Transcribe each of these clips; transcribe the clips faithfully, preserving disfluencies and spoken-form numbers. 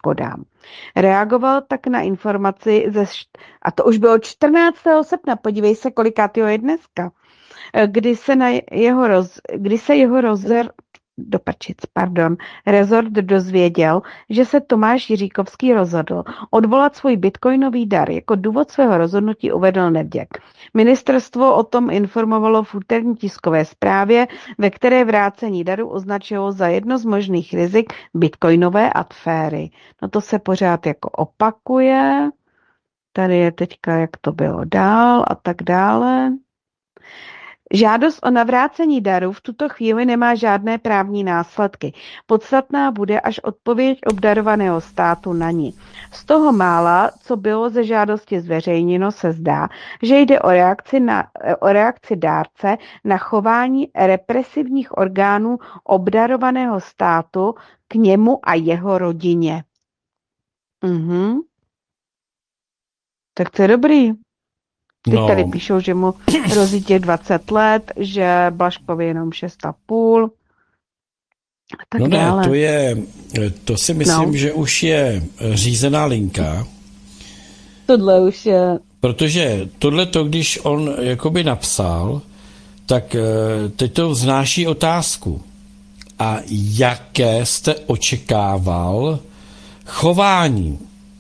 škodám. Reagoval tak na informaci, ze, a to už bylo čtrnáctého srpna, podívej se, kolikátýho je dneska, kdy se, na jeho roz, kdy se jeho rozer, doprčic, pardon, rezort dozvěděl, že se Tomáš Jiříkovský rozhodl odvolat svůj bitcoinový dar. Jako důvod svého rozhodnutí uvedl nevděk. Ministerstvo o tom informovalo v úterní tiskové zprávě, ve které vrácení daru označilo za jedno z možných rizik bitcoinové aféry. No to se pořád jako opakuje. Tady je teďka, jak to bylo dál a tak dále. Žádost o navrácení daru v tuto chvíli nemá žádné právní následky. Podstatná bude až odpověď obdarovaného státu na ní. Z toho mála, co bylo ze žádosti zveřejněno, se zdá, že jde o reakci, na, o reakci dárce na chování represivních orgánů obdarovaného státu k němu a jeho rodině. Mhm. Tak to je dobrý. Teď no. Tady píšou, že mu hrozí těch dvacet let, že Blažkovi jenom šest a půl. A tak no ne, dále. to je, to si myslím, no. že už je řízená linka. Tohle už je... Protože tohleto, když on jakoby napsal, tak teď to vznáší otázku. A jaké jste očekával chování?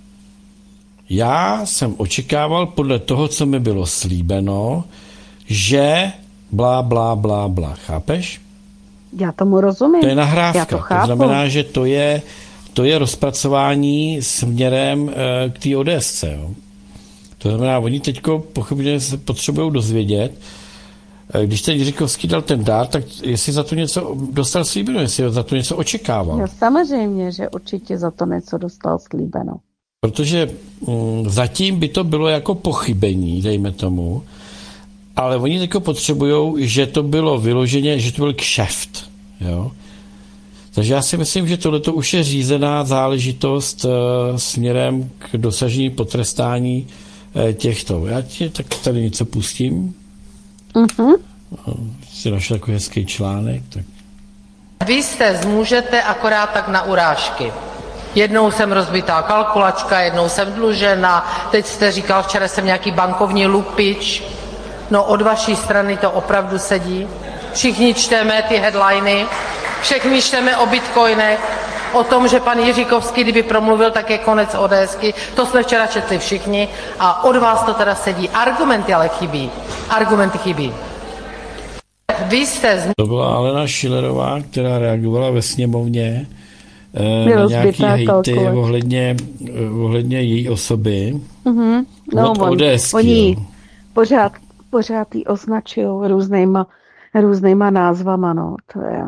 Já jsem očekával podle toho, co mi bylo slíbeno, že blá, blá, blá, blá. Chápeš? Já tomu rozumím. To je nahrávka. Já to chápu. To znamená, že to je, to je rozpracování směrem e, k té ODSce. Jo? To znamená, oni teďko pochopně se potřebují dozvědět, e, když ten Jiříkovský dal ten dár, tak jestli za to něco dostal slíbeno, jestli za to něco očekával. No, samozřejmě, že určitě za to něco dostal slíbeno. Protože mm, zatím by to bylo jako pochybení, dejme tomu, ale oni teďko potřebují, že to bylo vyloženě, že to byl kšeft. Jo? Takže já si myslím, že tohleto už je řízená záležitost e, směrem k dosažení potrestání e, těchto. Já ti tak tady něco pustím. Mm-hmm. Si našel takový hezký článek. Tak. Vy jste zmůžete akorát tak na urážky. Jednou jsem rozbitá kalkulačka, jednou jsem dlužena, teď jste říkal, včera jsem nějaký bankovní lupič. No od vaší strany to opravdu sedí. Všichni čteme ty headliny, všichni čteme o bitcoinech, o tom, že pan Jiříkovský, kdyby promluvil, tak je konec ODSky. To jsme včera četli všichni a od vás to teda sedí. Argumenty ale chybí. Argumenty chybí. Vy jste... Z... To byla Alena Schillerová, která reagovala ve sněmovně na nějaký hejty ohledně, ohledně její osoby. Mm-hmm. No, od on, ODSky, oni pořád, pořád jí označují různýma, různýma názvama, no, to je...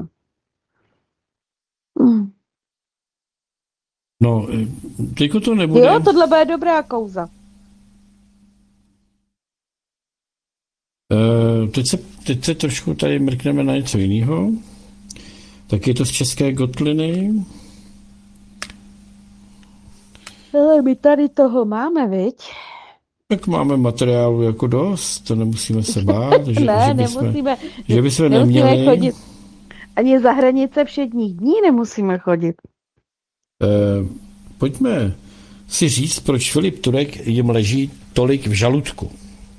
Mm. No, teďko to nebude... Jo, tohle bude dobrá kauza. Uh, teď, se, teď se trošku tady mrkneme na něco jiného. Tak je to z České Gotliny. Ale my tady toho máme, viď? Tak máme materiálu jako dost, to nemusíme se bát. Že, ne, že bychom, nemusíme, že bychom nemusíme neměli. chodit. Ani za hranice všedních dní nemusíme chodit. Uh, pojďme si říct, proč Filip Turek jim leží tolik v žaludku.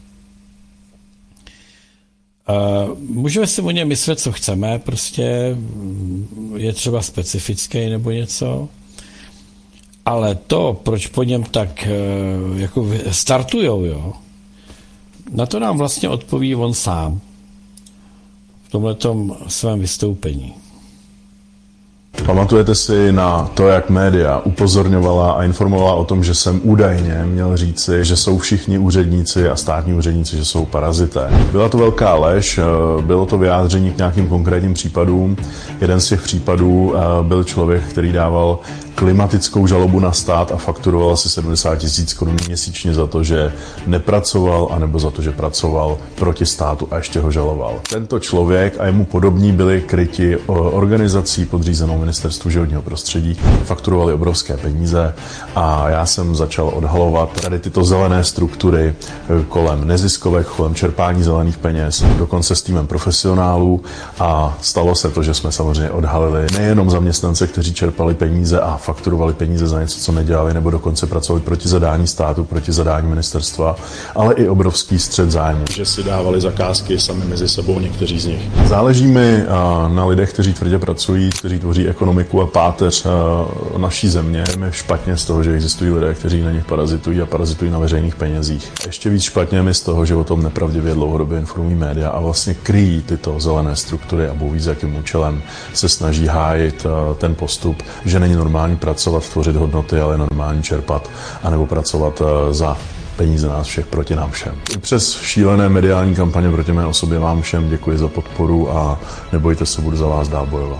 Uh, můžeme si o něm myslet, co chceme, prostě je třeba specifický nebo něco, ale to, proč po něm tak uh, jako startujou, jo, na to nám vlastně odpoví on sám v tomhletom svém vystoupení. Pamatujete si na to, jak média upozorňovala a informovala o tom, že jsem údajně měl říci, že jsou všichni úředníci a státní úředníci, že jsou parazité. Byla to velká lež, bylo to vyjádření k nějakým konkrétním případům. Jeden z těch případů byl člověk, který dával klimatickou žalobu na stát a fakturoval asi sedmdesát tisíc korun měsíčně za to, že nepracoval, anebo za to, že pracoval proti státu a ještě ho žaloval. Tento člověk a jemu podobní byli kryti organizací podřízenou Ministerstvu životního prostředí, fakturovali obrovské peníze a já jsem začal odhalovat tady tyto zelené struktury kolem neziskovek, kolem čerpání zelených peněz, dokonce s týmem profesionálů a stalo se to, že jsme samozřejmě odhalili nejenom zaměstnance, kteří čerpali peníze a fakturovali peníze za něco, co nedělali, nebo dokonce pracovali proti zadání státu, proti zadání ministerstva, ale i obrovský střet zájmu. Že si dávali zakázky sami mezi sebou někteří z nich. Záleží mi na lidech, kteří tvrdě pracují, kteří tvoří ekonomiku a páteř naší země. Je špatně z toho, že existují lidé, kteří na nich parazitují a parazitují na veřejných penězích. Ještě víc špatně mi z toho, že o tom nepravdivě dlouhodobě informují média a vlastně kryjí tyto zelené struktury a Bůh ví, s jakým účelem se snaží hájit ten postup, že není normální pracovat, tvořit hodnoty, ale normální čerpat, anebo pracovat za peníze nás všech proti nám všem. Přes šílené mediální kampaně proti mé osobě vám všem děkuji za podporu a nebojte se, budu za vás dál bojovat.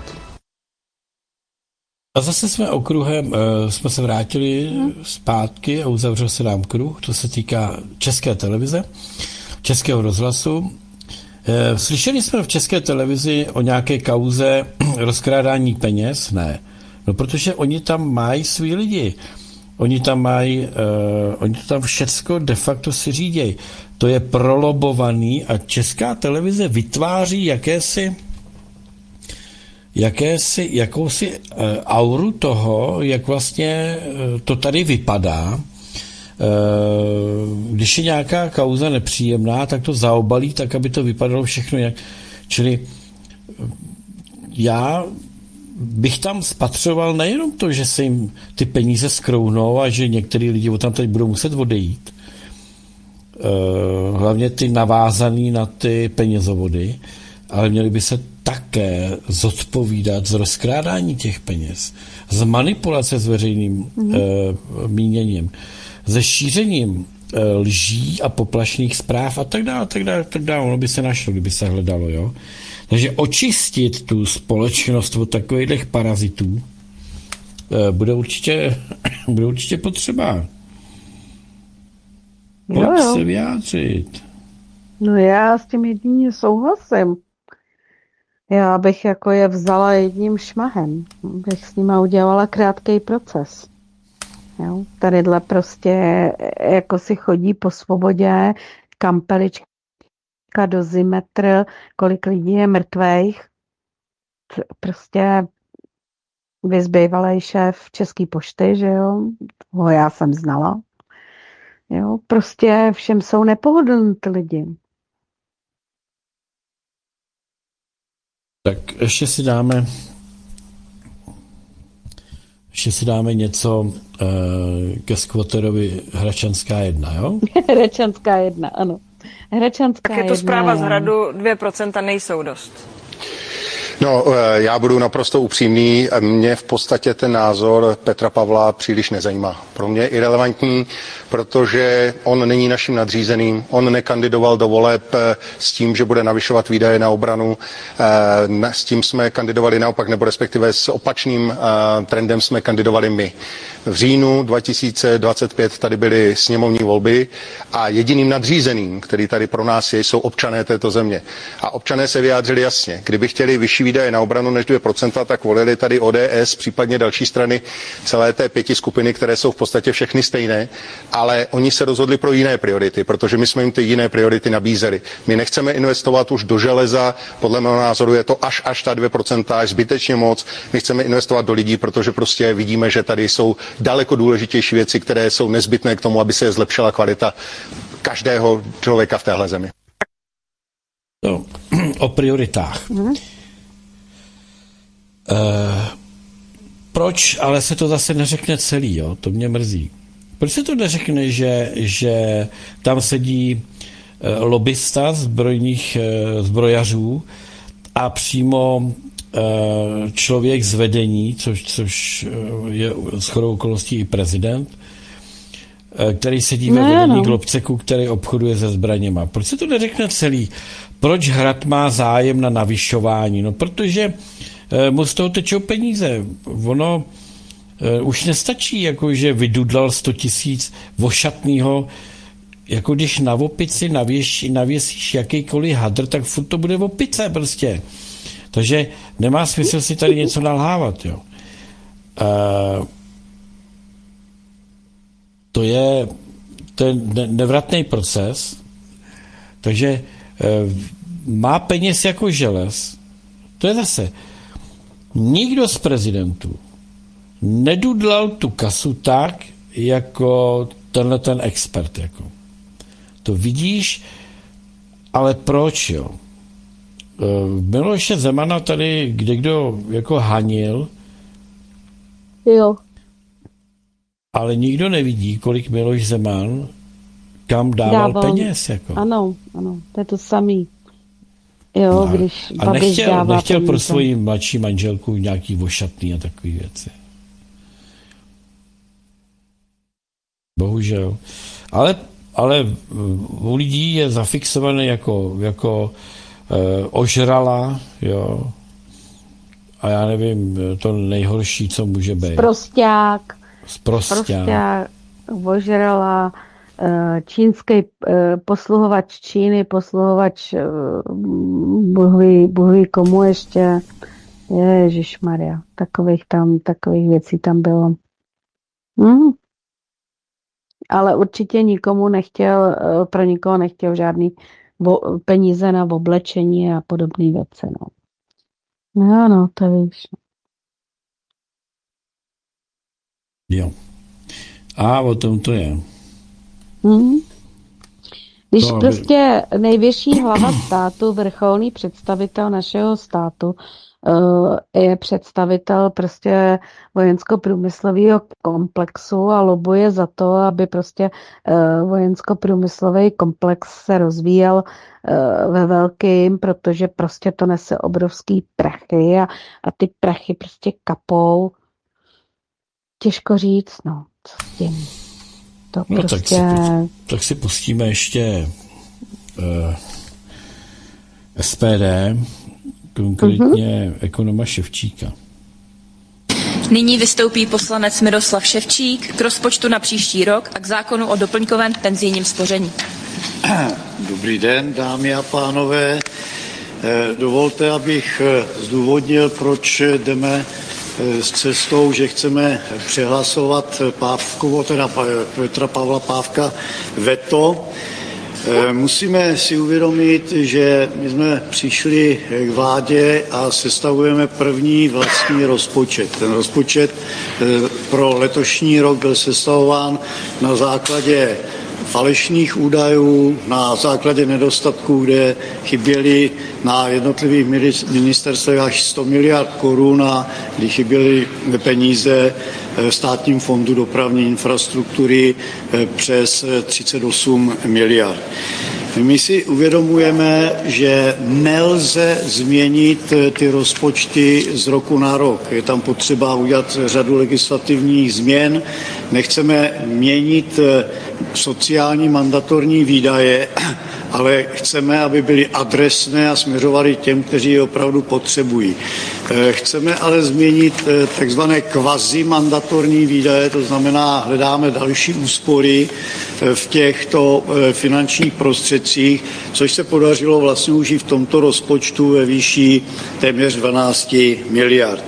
A zase jsme okruhem, jsme se vrátili zpátky a uzavřel se nám kruh, to se týká České televize, Českého rozhlasu. Slyšeli jsme v České televizi o nějaké kauze rozkrádání peněz? Ne. No protože oni tam mají svý lidi. Oni tam mají, uh, oni to tam všecko de facto si řídějí. To je prolobovaný a Česká televize vytváří jakési, jakési jakousi uh, auru toho, jak vlastně uh, to tady vypadá. Uh, když je nějaká kauza nepříjemná, tak to zaobalí tak, aby to vypadalo všechno jak... Čili já bych tam spatřoval nejenom to, že se jim ty peníze skrouhnou a že některý lidi tam teď budou muset odejít, hlavně ty navázaný na ty penězovody, ale měli by se také zodpovídat z rozkrádání těch peněz, z manipulace s veřejným mm. e, míněním, ze šířením e, lží a poplašných zpráv a tak dále, tak dále, tak dále. Ono by se našlo, kdyby se hledalo, jo. Takže očistit tu společnost od takových parazitů e, bude určitě, bude určitě potřeba. Pojď jo, jo. se vyjádřit. No já s tím jedině souhlasím. Já bych jako je vzala jedním šmahem. Bych s nima udělala krátký proces. Jo? Tadyhle prostě jako si chodí po svobodě, kampelička, dozimetr, kolik lidí je mrtvejch. Prostě vyzbývalej šéf České pošty, že jo, ho já jsem znala. Jo, prostě všem jsou nepohodlní ty lidi. Tak ještě si dáme ještě si dáme něco uh, ke Skvoterovi Hračanská jedna, jo? Hračanská jedna, ano. Hračanská tak je to zpráva z Hradu, dvě procenta nejsou dost. No, já budu naprosto upřímný. Mě v podstatě ten názor Petra Pavla příliš nezajímá. Pro mě je irelevantní, protože on není naším nadřízeným. On nekandidoval do voleb s tím, že bude navyšovat výdaje na obranu. S tím jsme kandidovali naopak, nebo respektive s opačným trendem jsme kandidovali my. V říjnu dva tisíce dvacet pět tady byly sněmovní volby a jediným nadřízeným, který tady pro nás je, jsou občané této země. A občané se vyjádřili jasně. Kdyby chtěli vyšší výdaje na obranu než dvě procenta, tak volili tady O D S, případně další strany celé té pěti skupiny, které jsou v podstatě všechny stejné, ale oni se rozhodli pro jiné priority, protože my jsme jim ty jiné priority nabízeli. My nechceme investovat už do železa, podle mého názoru je to až až ta dvě procenta, až zbytečně moc. My chceme investovat do lidí, protože prostě vidíme, že tady jsou daleko důležitější věci, které jsou nezbytné k tomu, aby se zlepšila kvalita každého člověka v téhle zemi. No, o prioritách. Mm. Uh, proč, ale se to zase neřekne celý, jo? To mě mrzí. Proč se to neřekne, že, že tam sedí uh, lobista zbrojních uh, zbrojařů a přímo uh, člověk z vedení, což, což uh, je shodou okolností i prezident, uh, který sedí ve vedení no. Globceku, který obchoduje se zbraněma. Proč se to neřekne celý? Proč Hrad má zájem na navyšování? No, protože mu z toho tečou peníze. Ono uh, už nestačí, jako že vydudlal sto tisíc vošatnýho, jako když na opici navěš, navěsíš jakýkoliv hadr, tak furt to bude opice prostě. Takže nemá smysl si tady něco nalhávat, jo. Uh, to je ten nevratný proces, takže uh, má peněz jako želez. To je zase nikdo z prezidentů nedudlal tu kasu tak, jako tenhle ten expert. Jako. To vidíš, ale proč, jo? Miloše Zemana tady kdekdo jako hanil, Jo. ale nikdo nevidí, kolik Miloš Zeman kam dával, dával peněz. Jako. Ano, ano, to je to samý. Jo, no, když a Babiš nechtěl, dává nechtěl peníze. pro svoji mladší manželku nějaký vošatný a takový věci. Bohužel. Ale, ale u lidí je zafixovaný jako, jako e, ožrala, jo. A já nevím, to nejhorší, co může být. Prosťák. Sprosťák. Prosťák, ožrala, čínský posluhovač Číny, posluhovač bohví, bohví komu ještě. Ježišmarja, takových tam, takových věcí tam bylo. Hmm. Ale určitě nikomu nechtěl, pro nikoho nechtěl žádný vo, peníze na oblečení a podobné věci. No. No, no, to víš. Jo. A o tom to je. Hmm. Když To, prostě nejvyšší hlava státu, vrcholný představitel našeho státu, je představitel prostě vojensko-průmyslového komplexu a lobuje za to, aby prostě vojensko-průmyslový komplex se rozvíjel ve velkým, protože prostě to nese obrovský prachy a, a ty prachy prostě kapou. Těžko říct, no, co s tím. To no, prostě... tak, si, tak si pustíme ještě uh, S P D, konkrétně uh-huh. ekonoma Ševčíka. Nyní vystoupí poslanec Miroslav Ševčík k rozpočtu na příští rok a k zákonu o doplňkovém penzijním spoření. Dobrý den, dámy a pánové. Dovolte, abych zdůvodnil, proč jdeme s cestou, že chceme přehlasovat Pávkovo, teda Petra Pavla Pávka veto. Musíme si uvědomit, že my jsme přišli k vládě a sestavujeme první vlastní rozpočet. Ten rozpočet pro letošní rok byl sestavován na základě falešných údajů, na základě nedostatků, kde chyběly na jednotlivých ministerstvech až sto miliard korun a kdy chyběly peníze v Státním fondu dopravní infrastruktury přes třicet osm miliard. My si uvědomujeme, že nelze změnit ty rozpočty z roku na rok. Je tam potřeba udělat řadu legislativních změn. Nechceme měnit sociální mandatorní výdaje, ale chceme, aby byly adresné a směřovaly těm, kteří je opravdu potřebují. Chceme ale změnit takzvané kvazimandatorní výdaje, to znamená, hledáme další úspory v těchto finančních prostředcích, což se podařilo vlastně už i v tomto rozpočtu ve výši téměř dvanáct miliard.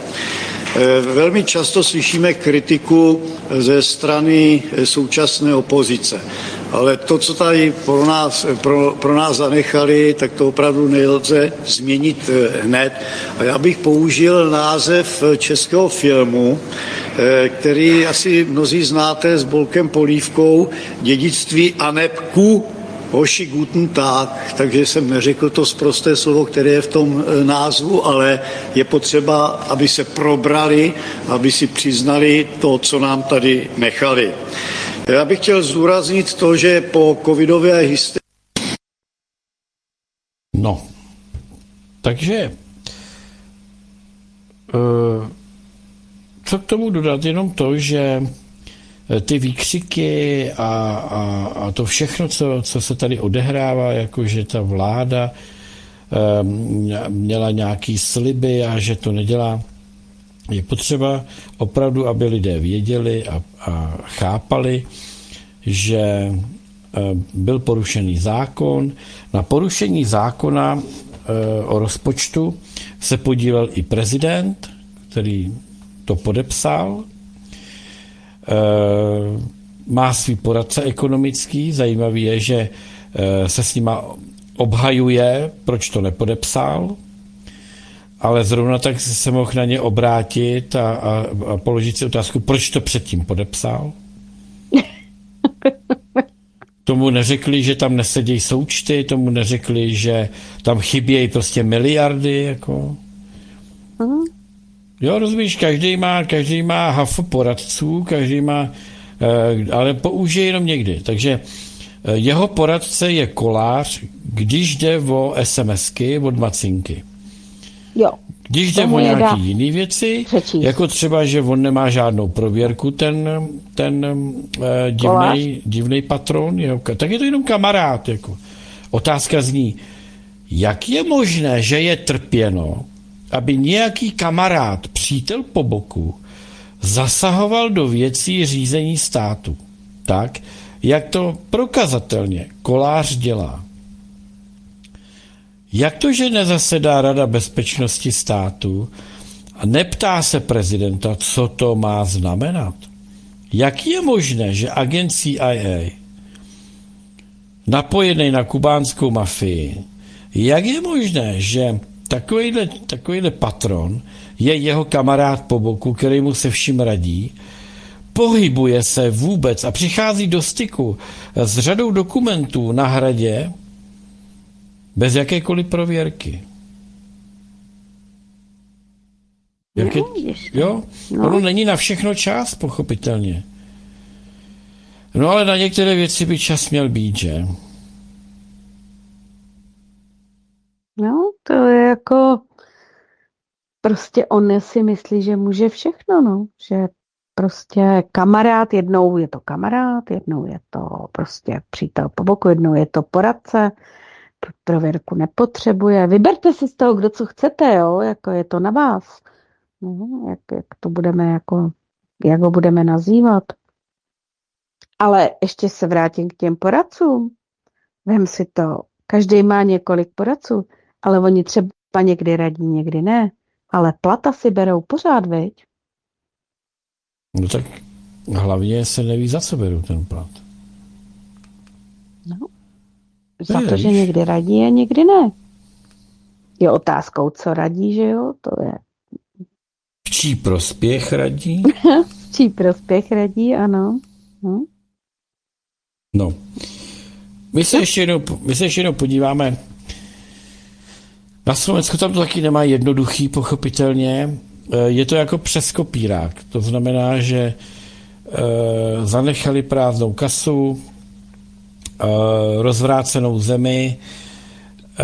Velmi často slyšíme kritiku ze strany současné opozice. Ale to, co tady pro nás, pro, pro nás zanechali, tak to opravdu nelze změnit hned. A já bych použil název českého filmu, který asi mnozí znáte s Bolkem Polívkou, Dědictví aneb ku hoši guten Tag, takže jsem neřekl to sprosté slovo, které je v tom názvu, ale je potřeba, aby se probrali, aby si přiznali to, co nám tady nechali. Já bych chtěl zdůraznit to, že po covidové hysterii... No, takže co k tomu dodat? Jenom to, že ty výkřiky a, a, a to všechno, co, co se tady odehrává, jako že ta vláda měla nějaký sliby a že to nedělá, je potřeba opravdu, aby lidé věděli a, a chápali, že byl porušený zákon. Na porušení zákona o rozpočtu se podílel i prezident, který to podepsal. Má svý poradce ekonomický. Zajímavý je, že se s nima obhajuje, proč to nepodepsal. ale zrovna tak se mohl na ně obrátit a, a, a položit si otázku, proč to předtím podepsal. Tomu neřekli, že tam nesedějí součty, tomu neřekli, že tam chybějí prostě miliardy, jako. Mm. Jo, rozumíš, každý má, každý má hafo poradců, každý má, ale použije jenom někdy. Takže jeho poradce je Kolář, když jde o SMSky od Macinky. Jo. Když jde o nějaké jiné věci, přečíst. Jako třeba, že on nemá žádnou prověrku, ten, ten uh, divnej, divnej patron, jeho, tak je to jenom kamarád. Jako. Otázka zní, jak je možné, že je trpěno, aby nějaký kamarád, přítel po boku, zasahoval do věcí řízení státu. Tak, jak to prokazatelně Kolář dělá. Jak to, že nezasedá Rada bezpečnosti státu a neptá se prezidenta, co to má znamenat? Jak je možné, že agent C I A napojený na kubánskou mafii, jak je možné, že takovýhle, takovýhle patron je jeho kamarád po boku, který mu se vším radí, pohybuje se vůbec a přichází do styku s řadou dokumentů na Hradě bez jakékoliv prověrky. Jak je, jo? No. Ono není na všechno čas, pochopitelně. No ale na některé věci by čas měl být, že? No, to je jako prostě on si myslí, že může všechno, no. Že prostě kamarád, jednou je to kamarád, jednou je to prostě přítel po boku, jednou je to poradce, prověrku nepotřebuje. Vyberte si z toho, kdo co chcete, jo, jako je to na vás. No, jak, jak to budeme jako, jak ho budeme nazývat. Ale ještě se vrátím k těm poradcům. Vem si to, každý má několik poradců, ale oni třeba někdy radí, někdy ne. Ale plata si berou pořád, veď? No tak hlavně se neví, za co berou ten plat. No, za to, že někdy radí a někdy ne. Je otázkou, co radí, že jo? To je. V čí prospěch radí? V čí prospěch radí, ano. Hm? No. My se, ještě jednou, my se ještě jednou podíváme. Na Slovensku tam to taky nemá jednoduchý, pochopitelně. Je to jako přes kopírák. To znamená, že e, zanechali prázdnou kasu, e, rozvrácenou zemi, e,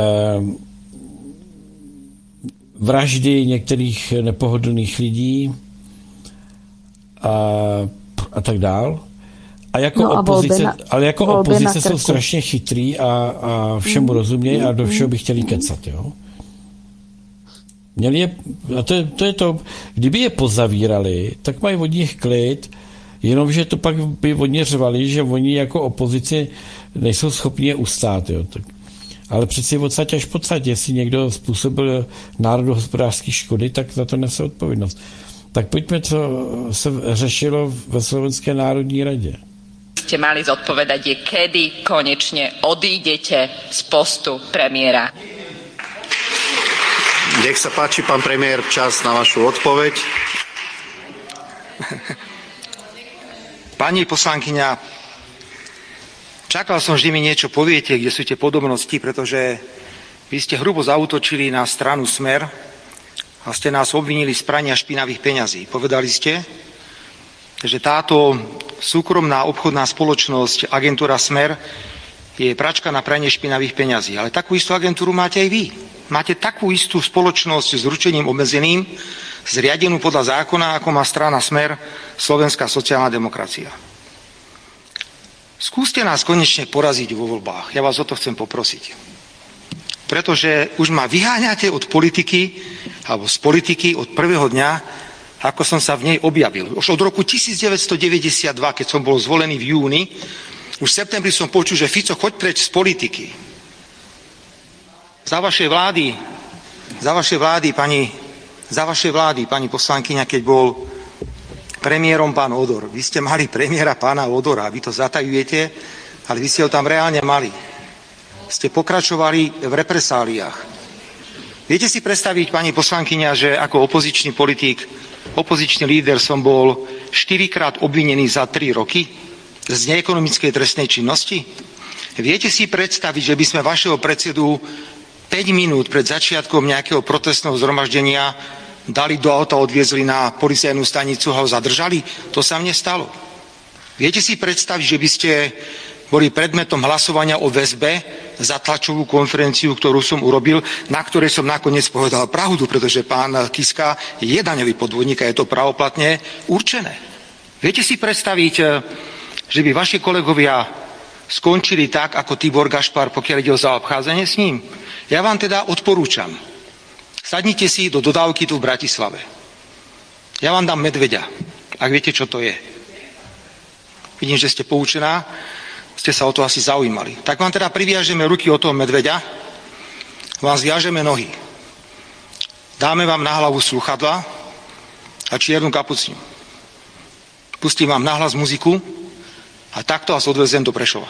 vraždy některých nepohodlných lidí a, a tak dál. A jako no opozice, a na, ale jako opozice jsou strašně chytrý a, a všemu mm, rozumějí mm, a do všeho by chtěli mm. kecat, jo. Měli je, a to, to je to, kdyby je pozavírali, tak mají od nich klid, jenomže to pak by od ně řvali, že oni jako opozici nejsou schopni je ustát, jo. Tak, ale přeci odsaď až podsaď, jestli někdo způsobil národohospodářské škody, tak za to nese odpovědnost. Tak pojďme, co se řešilo ve Slovenské národní radě. Ste mali zodpovedať je, kedy konečne odídete z postu premiéra. Nech sa páči, pán premiér, čas na vašu odpoveď. Pani poslankyňa, čakal som, že mi niečo poviete, kde sú tie podobnosti, pretože vy ste hrubo zaútočili na stranu Smer a ste nás obvinili z prania špinavých peňazí. Povedali ste, že táto súkromná obchodná spoločnosť, agentúra Smer, je pračka na pranie špinavých peňazí. Ale takú istú agentúru máte aj vy. Máte takú istú spoločnosť s ručením obmedzeným, zriadenú podľa zákona, ako má strana Smer, Slovenská sociálna demokracia. Skúste nás konečne poraziť vo voľbách. Ja vás o to chcem poprosiť. Pretože už ma vyháňate od politiky, alebo z politiky od prvého dňa, ako som sa v nej objavil. Už od roku devätnásťstodeväťdesiatdva, keď som bol zvolený v júni, už v septembri som počul, že Fico, choď preč z politiky. Za vašej vlády, za vašej vlády, pani, za vašej vlády, pani poslankyňa, keď bol premiérom pán Odor. Vy ste mali premiéra pána Odora, vy to zatajujete, ale vy ste ho tam reálne mali. Ste pokračovali v represáliách. Viete si predstaviť, pani poslankyňa, že ako opozičný politik, opozičný líder som bol štyrikrát obvinený za tri roky z neekonomickej trestnej činnosti? Viete si predstaviť, že by sme vašeho predsedu päť minút pred začiatkom nejakého protestného zhromaždenia dali do auta, odviezli na policajnú stanicu a ho zadržali? To sa mne stalo. Viete si predstaviť, že by ste boli predmetom hlasovania o väzbe za tlačovú konferenciu, ktorú som urobil, na ktorej som nakoniec povedal pravdu, pretože pán Kiska je daňový podvodník a je to pravoplatne určené. Viete si predstaviť, že by vaši kolegovia skončili tak, ako Tibor Gašpar, pokiaľ ide o zaobchádzanie s ním? Ja vám teda odporúčam, sadnite si do dodávky tu v Bratislave. Ja vám dám medveďa, ak viete, čo to je. Vidím, že ste poučená, ste sa o to asi zaujímali. Tak vám teda priviažeme ruky od toho medveďa, vám zviažeme nohy. Dáme vám na hlavu slúchadla a čiernu kapucňu. Pustím vám nahlas muziku a takto vás odvezem do Prešova.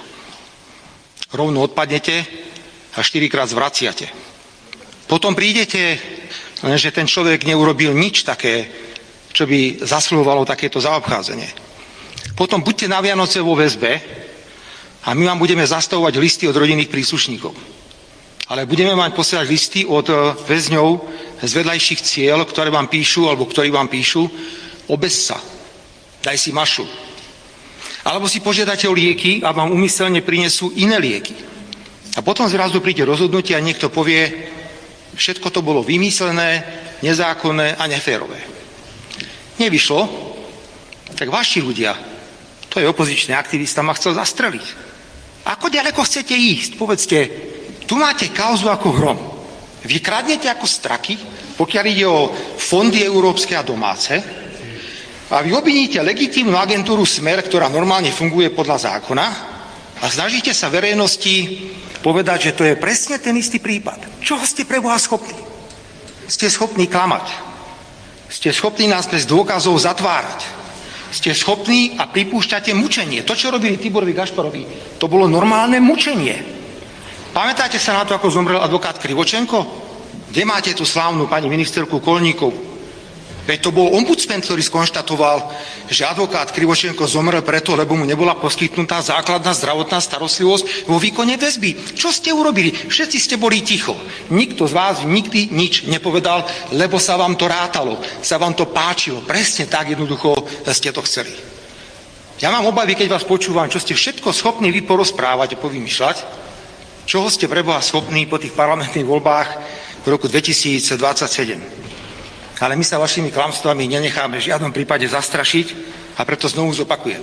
Rovno odpadnete a štyrikrát zvraciate. Potom prídete, že ten človek neurobil nič také, čo by zasluhovalo takéto zaobchádzanie. Potom buďte na Vianoce vo väzbe, a my vám budeme zastavovať listy od rodinných príslušníkov. Ale budeme mať posielať listy od väzňov z vedľajších cieľ, ktoré vám píšu, alebo ktorí vám píšu, obez sa, daj si mašu. Alebo si požiadate o lieky a vám úmyselne prinesú iné lieky. A potom zrazu príde rozhodnutie a niekto povie, všetko to bolo vymyslené, nezákonné a neférové. Nevyšlo, tak vaši ľudia, to je opozičný aktivista, ma chcel zastreliť. Ako ďaleko chcete ísť? Povedzte, tu máte kauzu ako hrom. Vy kradnete ako straky, pokiaľ ide o fondy európske a domáce, a vy obviníte legitímnu agentúru Smer, ktorá normálne funguje podľa zákona, a snažíte sa verejnosti povedať, že to je presne ten istý prípad. Čoho ste pre Boha schopní? Ste schopní klamať. Ste schopní nás bez dôkazov zatvárať. Ste schopní a pripúšťate mučenie. To, čo robili Tiborovi Gašparovi, to bolo normálne mučenie. Pamätáte sa na to, ako zomrel advokát Krivočenko? Kde máte tú slávnu pani ministerku Kolníkovú? Veď to bol ombudsman, ktorý skonštatoval, že advokát Krivočenko zomrel preto, lebo mu nebola poskytnutá základná zdravotná starostlivosť vo výkone väzby. Čo ste urobili? Všetci ste boli ticho. Nikto z vás nikdy nič nepovedal, lebo sa vám to rátalo, sa vám to páčilo. Presne tak jednoducho ste to chceli. Ja mám obavy, keď vás počúvam, čo ste všetko schopní vy porozprávať a povymýšľať, čoho ste pre Boha schopní po tých parlamentných voľbách v roku dvetisícdvadsaťsedem. Ale my sa vašimi klamstvami nenecháme v žiadnom prípade zastrašiť a preto znovu zopakujem.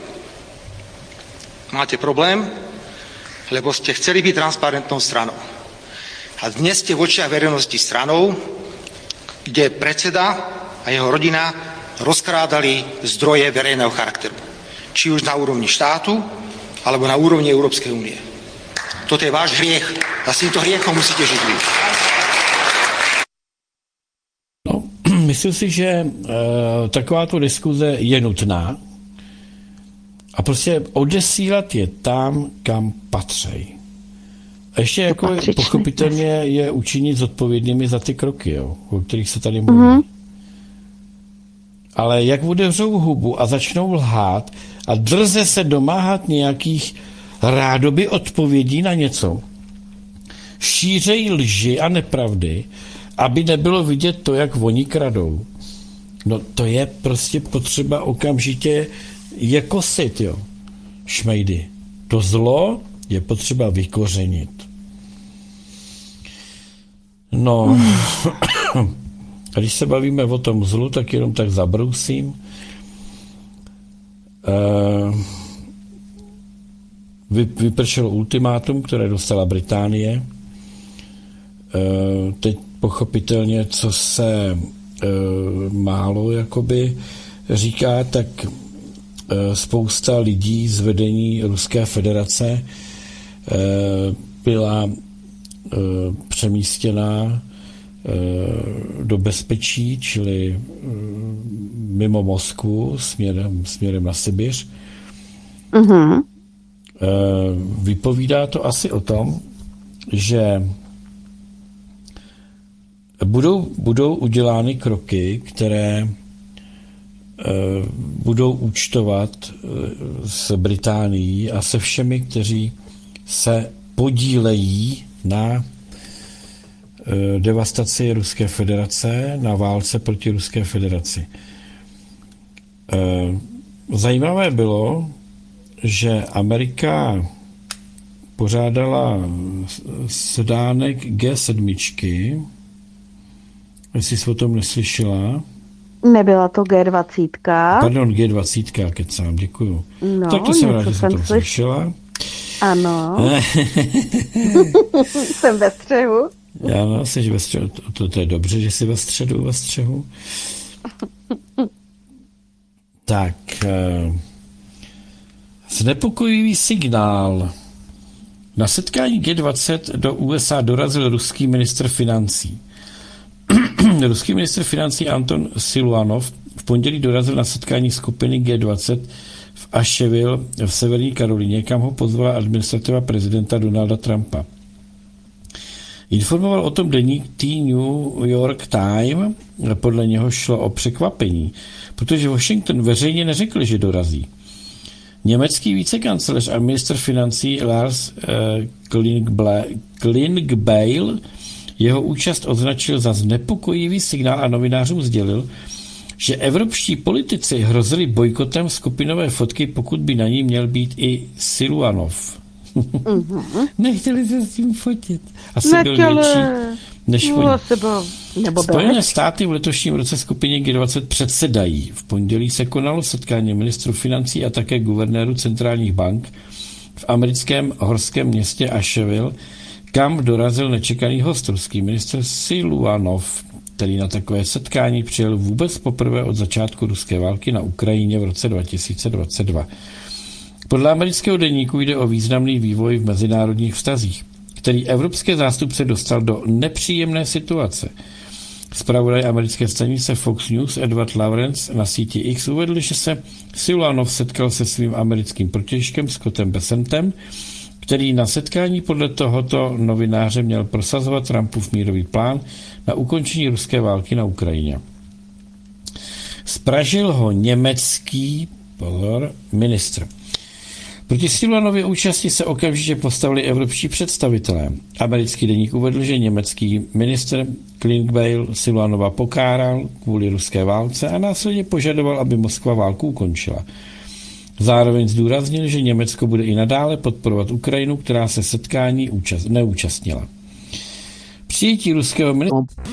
Máte problém, lebo ste chceli byť transparentnou stranou. A dnes ste v očiach verejnosti stranou, kde predseda a jeho rodina rozkrádali zdroje verejného charakteru. Či už na úrovni štátu, alebo na úrovni Európskej únie. Toto je váš hriech a s týmto hriechom musíte žiť vy. Myslím si, že e, takováto diskuze je nutná a prostě odesílat je tam, kam patří. A ještě jako pochopitelně je učinit zodpovědnými za ty kroky, jo, o kterých se tady mluví. Mm-hmm. Ale jak otevřou hubu a začnou lhát a drze se domáhat nějakých rádoby odpovědí na něco, šířejí lži a nepravdy, aby nebylo vidět to, jak oni kradou. No to je prostě potřeba okamžitě je kosit, jo. Šmejdy. To zlo je potřeba vykořenit. No, a když se bavíme o tom zlu, tak jenom tak zabrousím. Uh, vypršelo ultimátum, které dostala Británie. Uh, teď pochopitelně, co se e, málo jakoby říká, tak e, spousta lidí z vedení Ruské federace e, byla e, přemístěná e, do bezpečí, čili e, mimo Moskvu, směrem, směrem na Sibiř. Mm-hmm. E, vypovídá to asi o tom, že budou, budou udělány kroky, které budou účtovat s Británií a se všemi, kteří se podílejí na devastaci Ruské federace, na válce proti Ruské federaci. Zajímavé bylo, že Amerika pořádala sedánek G sedm, jestli jsi o tom neslyšela. Nebyla to G dvacet. Pardon, G dvacet, kecám, děkuju. No, tak to jsem rád, že jsi jsem to slyšela. Ano. Jsem ve střehu. Ano, jsi ve střehu. To, to, to je dobře, že jsi ve středu, ve střehu. Tak. Znepokojivý signál. Na setkání G dvacet do U S A dorazil ruský ministr financí. Ruský ministr financí Anton Siluanov v pondělí dorazil na setkání skupiny G dvacet v Asheville v Severní Karolíně, kam ho pozvala administrativa prezidenta Donalda Trumpa. Informoval o tom deník The New York Times, podle něho šlo o překvapení, protože Washington veřejně neřekl, že dorazí. Německý vicekancléř a ministr financí Lars eh, Klingbeil jeho účast označil za znepokojivý signál a novinářům sdělil, že evropští politici hrozili bojkotem skupinové fotky, pokud by na ní měl být i Siluanov. Mm-hmm. Nechtěli se s tím fotit. Asi Nechtěli. byl větší než no, oni. Spojené státy v letošním roce skupině G dvacet předsedají. V pondělí se konalo setkání ministrů financí a také guvernérů centrálních bank v americkém horském městě Asheville, kam dorazil nečekaný host, ruský ministr Siluanov, který na takové setkání přijel vůbec poprvé od začátku ruské války na Ukrajině v roce dva tisíce dvacet dva. Podle amerického deníku jde o významný vývoj v mezinárodních vztazích, který evropské zástupce dostal do nepříjemné situace. Zpravodaj americké stanice Fox News Edward Lawrence na síti X uvedl, že se Siluanov setkal se svým americkým protějškem Scottem Bessentem, který na setkání podle tohoto novináře měl prosazovat Trumpův mírový plán na ukončení ruské války na Ukrajině. Spražil ho německý pozor, ministr. Proti Siluanově účasti se okamžitě postavili evropští představitelé. Americký deník uvedl, že německý ministr Klingbeil Siluanova pokáral kvůli ruské válce a následně požadoval, aby Moskva válku ukončila. Zároveň zdůraznil, že Německo bude i nadále podporovat Ukrajinu, která se setkání účast, neúčastnila. Přijetí ruského ministra